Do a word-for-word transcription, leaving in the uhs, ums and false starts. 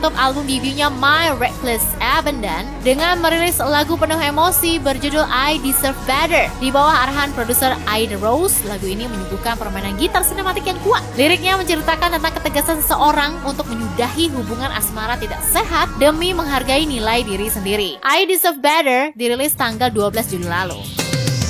menutup album debutnya My Reckless Abandon dengan merilis lagu penuh emosi berjudul I Deserve Better. Di bawah arahan produser Ida Rose, lagu ini menyuguhkan permainan gitar sinematik yang kuat. Liriknya menceritakan tentang ketegasan seseorang untuk menyudahi hubungan asmara tidak sehat demi menghargai nilai diri sendiri. I Deserve Better dirilis tanggal dua belas Juli lalu.